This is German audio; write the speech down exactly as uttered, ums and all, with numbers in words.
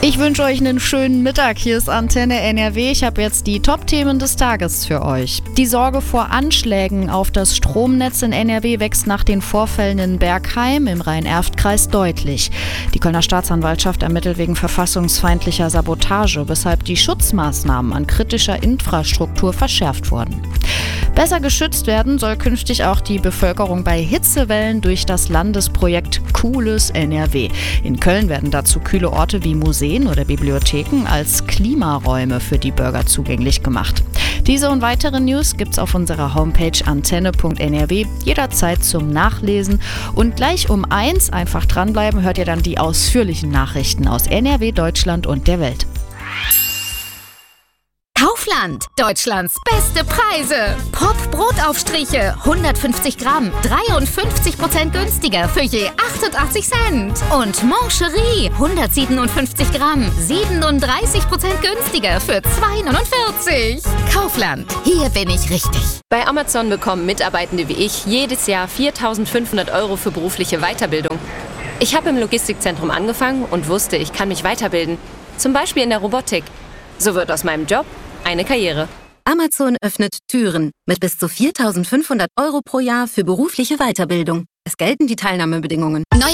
Ich wünsche euch einen schönen Mittag. Hier ist Antenne N R W. Ich habe jetzt die Top-Themen des Tages für euch. Die Sorge vor Anschlägen auf das Stromnetz in N R W wächst nach den Vorfällen in Bergheim im Rhein-Erft-Kreis deutlich. Die Kölner Staatsanwaltschaft ermittelt wegen verfassungsfeindlicher Sabotage, weshalb die Schutzmaßnahmen an kritischer Infrastruktur verschärft wurden. Besser geschützt werden soll künftig auch die Bevölkerung bei Hitzewellen durch das Landesprojekt Cooles N R W. In Köln werden dazu kühle Orte wie Museen oder Bibliotheken als Klimaräume für die Bürger zugänglich gemacht. Diese und weitere News gibt's auf unserer Homepage antenne punkt n r w jederzeit zum Nachlesen. Und gleich um eins, einfach dranbleiben, hört ihr dann die ausführlichen Nachrichten aus N R W, Deutschland und der Welt. Kaufland, Deutschlands beste Preise. Pop-Brotaufstriche, hundertfünfzig Gramm, dreiundfünfzig Prozent günstiger für je achtundachtzig Cent. Und Moncherie, hundertsiebenundfünfzig Gramm, siebenunddreißig Prozent günstiger für zwei neunundvierzig. Kaufland, hier bin ich richtig. Bei Amazon bekommen Mitarbeitende wie ich jedes Jahr viertausendfünfhundert Euro für berufliche Weiterbildung. Ich habe im Logistikzentrum angefangen und wusste, ich kann mich weiterbilden. Zum Beispiel in der Robotik. So wird aus meinem Job eine Karriere. Amazon öffnet Türen mit bis zu viertausendfünfhundert Euro pro Jahr für berufliche Weiterbildung. Es gelten die Teilnahmebedingungen. Neue